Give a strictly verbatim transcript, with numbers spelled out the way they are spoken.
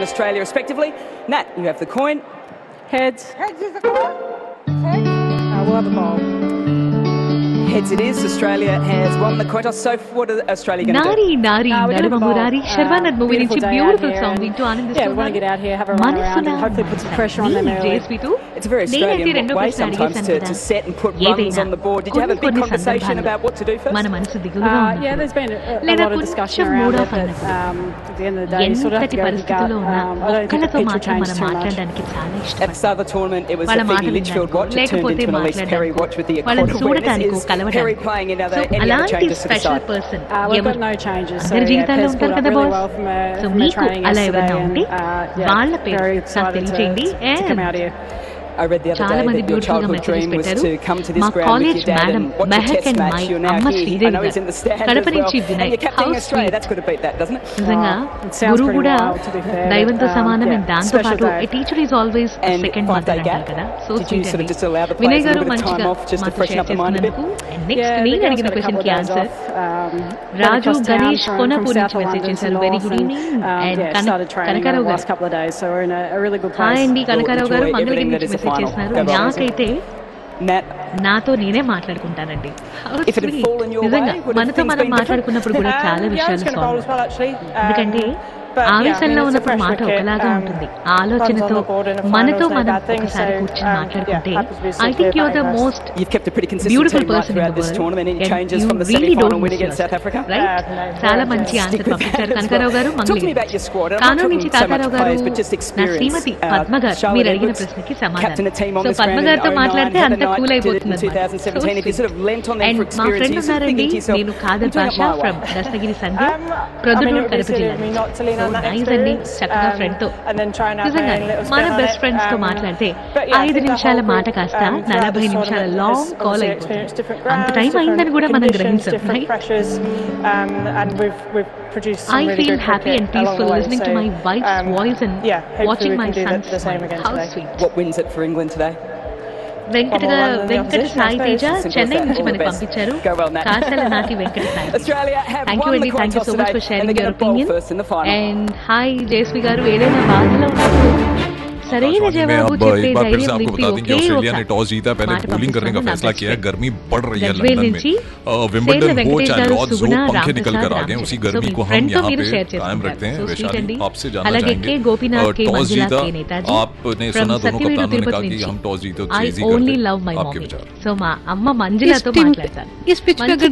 Australia respectively. Nat, you have the coin. Heads. Heads is the coin. Heads. Uh, we'll have a poll. Heads it is. Australia has won the coin toss. So what are Australia going to do? Nari Nari Uh, we're gonna Naruma bowl. Murari Uh, Sharvanad movie beautiful నుంచి day out beautiful here song and- వింటూ Yeah, we want to ఆనందిస్తున్నాను. get out here, have a run around and hopefully put some pressure on them early. It's a very Australian way sometimes to, to set and put runs on the board. Did you have a big conversation about what to do first? మన మనసు దిగులుగా Uh, yeah, ఉన్నప్పుడు there's been a, a లేదా lot of కొంచెం discussion mood around it, of but అన్నప్పుడు um, at the end of the day, you sort of have to ఎంతటి go with the gut. పరిస్థితుల్లో ఉన్నా Um, I don't think the ఒక్కళ్ళతో pitch will మాత్రం change మనం too much. మాట్లాడడానికి చాలా At the ఇష్టపడతాం. start of the tournament, it was వాళ్ళ a Figgy మాటలు Litchfield watch. It turned లేకపోతే into an Elise Perry watch with the వాళ్ళని quarter win. This చూడటానికి is కలవడానికి Perry playing any other, so any other అలాంటి changes to the special side. Person Uh, we've ఎవరు got no changes. So, అందరి yeah, జీవితాల్లో Pez ఉంటారు pulled కదా up really boss. well from a, so from a మీకు training అలా yesterday ఎవరైనా ఉండి and, uh, yeah, వాళ్ళ పేరు very నాకు excited తెలియచేయండి. to, to come out here. I read the other చాలా day మంది that your బ్యూటిఫుల్ గా childhood మెసేజెస్ dream was పెట్టారు. to come to this మా ground with college your dad madam and watch a Mehak test and match. My You're now అమ్మ here. I Sridevi know he's in the stands Kadapa as well. నుంచి And Vinay you're captaining house Australia. That's got to beat that, doesn't it? నిజంగా Uh, it sounds గురువు pretty కూడా wild, to be fair, దైవంతో but, um, సమానం yeah, and దాంతో special పాటు day. A teacher is always And second five mother day అంటారు gap. కదా. So Did you sweet sort of అండి. just allow the Vinay players a గారు little bit of time మంచిగా off just to మాకు freshen share up the mind a bit? చేస్తున్నందుకు Yeah, next the నేను girls అడిగిన got a question couple కి of days answer off. Um, went Raju across town Ganesh from- Konapur from నుంచి south of message London to చేశారు. Very north good and, evening um, and yeah, started training over Kanakarao the గారు last couple of days, so we're in a, a really good hi place. అండి కనకారావు గారు Enjoy Mangalagiri everything నుంచి that is the message final. చేస్తున్నారు. Go well. నాకైతే Nat, నాతో నేనే మాట్లాడుకుంటానండి. How If it had sweet. fallen your నిజంగా way, would have మనతో things మనం been మాట్లాడుకున్నప్పుడు కూడా Um, చాలా yeah, I was విషయాలు going to bowl as solve well, actually. Um, ఎందుకంటే but, yeah, I mean, ఆవేశంలో it's a ఉన్నప్పుడు fresh మాట wicket, ఒకలాగా um, ఉంటుంది. runs on ఆలోచనతో the board in a final మనతో is no మనం bad thing, ఒకసారి so, కూర్చొని um, మాట్లాడుకుంటే yeah, happy to be I think you are the associated with most you've kept a pretty consistent beautiful team right person in throughout the this tournament. Any world changes you from the really semi-final don't win miss against South Africa? Right. Yeah, no, చాలా very మంచి good. Answer Stick with పంపించారు that as Kanakarao well. గారు Talk to me Mangalagiri. about your squad. I'm not Kanuru talking నుంచి so much Tatarao గారు players, but just నా experience. శ్రీమతి Uh, Padma గారు Charlotte మీరు అడిగిన Edwards, ప్రశ్నకి captain సమాధానం. a team on so this Padma ground in గారితో oh nine, మాట్లాడితే Heather అంత Knight cool did it in అయిపోతుంది two thousand seventeen. If you sort of lent on them and for మా experience, friend you sort of ఉన్నారండి think to yourself, నేను Khadar I'm doing it భాష my way. From Dastagiri Sandhya Um, I mean, Proddatur it would be Kadapa silly జిల్లా. of me not to lean on that nice అండి experience, చక్కగా um, friend తో and then try and have my నిజంగా own little మన spin on best it. Friends తో Um, మాట్లాడితే but yeah, I ఐదు think the నిమిషాల whole మాట group, కాస్త um, throughout నలభై this నిమిషాల tournament long has call obviously అయిపోతుంది. experienced different అంత grounds, టైం అయిందని different కూడా మనం conditions, గ్రహించాం different right. pressures, um, and we've we've produced some I really feel good happy cricket and along peaceful the way. listening to So, my wife's um, voice and yeah, hopefully watching we my can do son's the, the same smile. again How today. sweet. What wins it for England today? Venkata One more run than the Venkata opposition, Sai I Teja suppose. Chennai All నుంచి the మనకి best. పంపించారు. Go well, Nat. కాసల నాటి Venkata Sai. Australia have thank you won అండి. the coin thank you toss so much today, for and sharing they're your going to bowl opinion. first in the final. And hi Jayashree గారు ఏదైనా బాధలో ఉన్నప్పుడు సరైన आकाशवाणी में జవాబు अब చెప్పే एक बार फिर से ధైర్యం आपको నింపి बता दें कि ఒకే ऑस्ट्रेलिया ने ఒక टॉस जीता, पहले మాట बॉलिंग करने का పంపిస్తాను. फैसला నా किया है। best गर्मी बढ़ रही है గజ్వేల్ लंदन నుంచి में। अ, సేర్ల विंबलडन हो వెంకటేష్ चाहे గారు लॉर्ड्स हो, సుగుణ पंखे निकल రామప్రసాద్ कर आ गए। उसी రామచంద్ర. गर्मी సో को మీ हम ఫ్రెండ్ తో यहाँ మీరు पे షేర్ कायम रखते हैं। చేసుకుంటారు. సో స్వీట్ वैशाली, అండి. आपसे जानना అలాగే चाहेंगे, కే గోపీనాథ్ కే टॉस మంజులా जीता, కే నేతాజీ आपने ఫ్రమ్ सुना दोनों సత్యవేడు कप्तानों ने తిరుపతి कहा कि నుంచి हम टॉस जीते तो ఐ चेज ही ఓన్లీ करते లవ్ మై हैं। आपके మమ్మీ. विचार? సో మా అమ్మ మంజులతో टीम- మాట్లాడతాను. इस पिच पे మంజు अगर